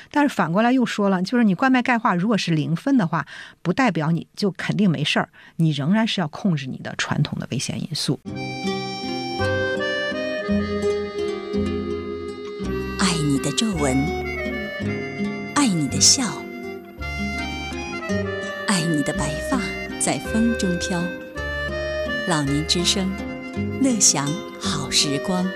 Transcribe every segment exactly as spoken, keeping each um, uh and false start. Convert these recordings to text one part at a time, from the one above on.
但是反过来又说了，就是你冠脉钙化如果是零分的话，不代表你就肯定没事儿，你仍然是要控制你的传统的危险因素。 爱你的皱纹，爱你的笑，爱你的白发在风中飘。老年之声，乐享好时光。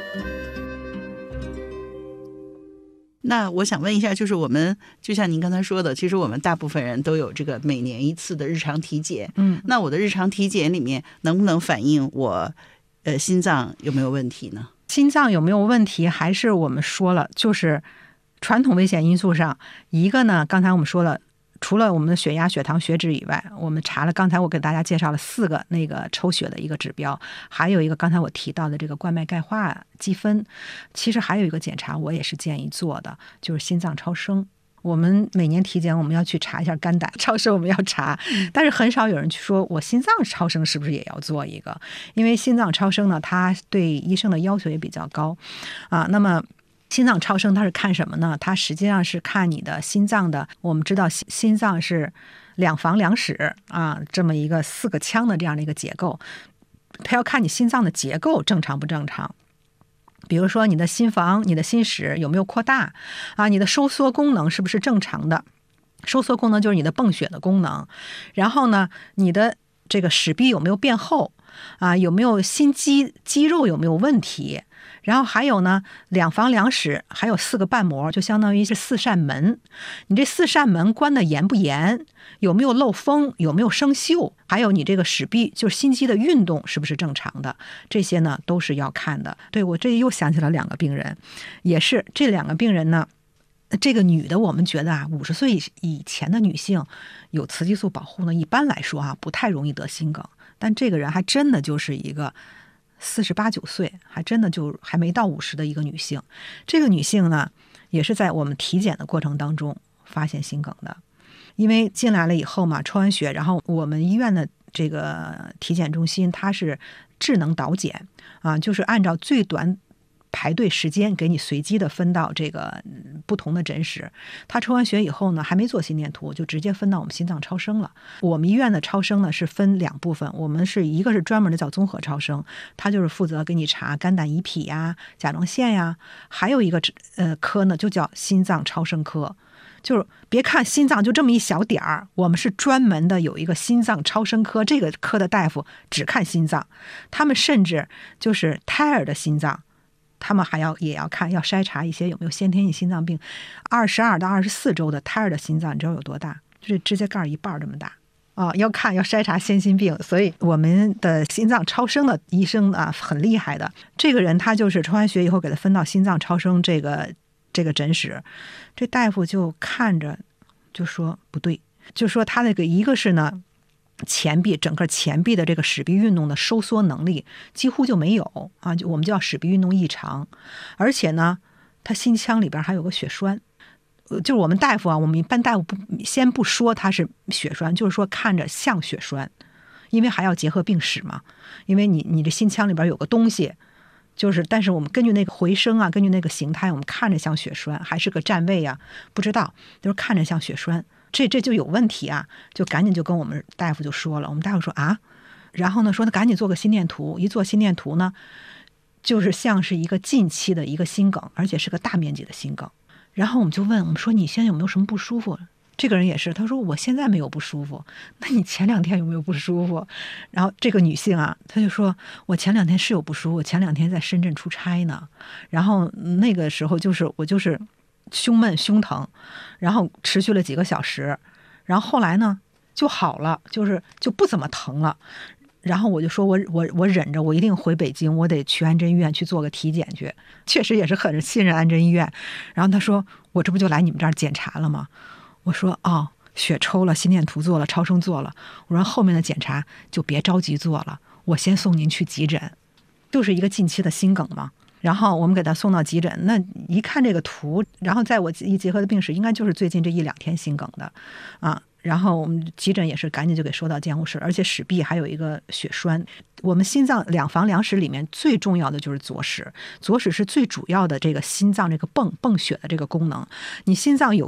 那我想问一下，就是我们就像您刚才说的，其实我们大部分人都有这个每年一次的日常体检。 嗯， 那我的日常体检里面能不能反映我呃心脏有没有问题呢？ 心脏有没有问题，还是我们说了，就是传统危险因素上，一个呢，刚才我们说了，除了我们的血压、血糖、血脂以外，我们查了，刚才我给大家介绍了四个那个抽血的一个指标，还有一个刚才我提到的这个冠脉钙化积分。其实还有一个检查我也是建议做的，就是心脏超声。我们每年体检我们要去查一下肝胆，超声我们要查，但是很少有人去说我心脏超声是不是也要做一个，因为心脏超声呢，它对医生的要求也比较高啊。那么心脏超声它是看什么呢？它实际上是看你的心脏的，我们知道心脏是两房两室啊，这么一个四个腔的这样的一个结构，它要看你心脏的结构正常不正常。比如说你的心房、你的心室有没有扩大啊？你的收缩功能是不是正常的？收缩功能就是你的泵血的功能。然后呢，你的这个室壁有没有变厚啊？有没有心肌肌肉有没有问题？然后还有呢，两房两室还有四个瓣膜，就相当于是四扇门。你这四扇门关的严不严？有没有漏风？有没有生锈？还有你这个室壁，就是心肌的运动是不是正常的？这些呢都是要看的。对，我这又想起了两个病人，也是这两个病人呢。这个女的，我们觉得啊，五十岁以前的女性有雌激素保护呢，一般来说啊，不太容易得心梗。但这个人还真的就是一个四十八九岁，还真的就还没到五十的一个女性。这个女性呢，也是在我们体检的过程当中发现心梗的。因为进来了以后嘛，抽完血，然后我们医院的这个体检中心它是智能导检啊，就是按照最短排队时间给你随机的分到这个不同的诊室。他抽完血以后呢，还没做心电图，就直接分到我们心脏超声了。我们医院的超声呢是分两部分，我们是一个是专门的叫综合超声，它就是负责给你查肝胆胰脾呀、甲状腺呀，还有一个呃科呢就叫心脏超声科。就是别看心脏就这么一小点儿，我们是专门的有一个心脏超声科，这个科的大夫只看心脏，他们甚至就是胎儿的心脏。他们还要也要看，要筛查一些有没有先天性心脏病。二十二到二十四周的胎儿的心脏，你知道有多大？就是指甲盖一半这么大啊！要看要筛查先心病，所以我们的心脏超声的医生啊很厉害的。这个人他就是抽完血以后给他分到心脏超声这个这个诊室，这大夫就看着就说不对，就说他那个一个是呢。前臂整个前臂的这个室壁运动的收缩能力几乎就没有啊，就我们叫室壁运动异常，而且呢，他心腔里边还有个血栓，就是我们大夫啊，我们一般大夫不先不说他是血栓，就是说看着像血栓，因为还要结合病史嘛，因为你你这心腔里边有个东西，就是但是我们根据那个回声啊，根据那个形态，我们看着像血栓，还是个占位啊，不知道，就是看着像血栓。这这就有问题啊，就赶紧就跟我们大夫就说了，我们大夫说啊，然后呢说他赶紧做个心电图，一做心电图呢，就是像是一个近期的一个心梗，而且是个大面积的心梗。然后我们就问，我们说你现在有没有什么不舒服？这个人也是，他说我现在没有不舒服，那你前两天有没有不舒服？然后这个女性啊，她就说我前两天是有不舒服，我前两天在深圳出差呢，然后那个时候就是我就是胸闷胸疼，然后持续了几个小时，然后后来呢就好了，就是就不怎么疼了。然后我就说我我我忍着，我一定回北京，我得去安贞医院去做个体检去。确实也是很信任安贞医院。然后他说我这不就来你们这儿检查了吗？我说哦，血抽了，心电图做了，超声做了。我说后面的检查就别着急做了，我先送您去急诊，就是一个近期的心梗嘛。然后我们给他送到急诊，那一看这个图，然后在我一结合的病史，应该就是最近这一两天心梗的啊。然后我们急诊也是赶紧就给收到监护室，而且室壁还有一个血栓。我们心脏两房两室里面最重要的就是左室，左室是最主要的这个心脏这个泵泵血的这个功能。你心脏有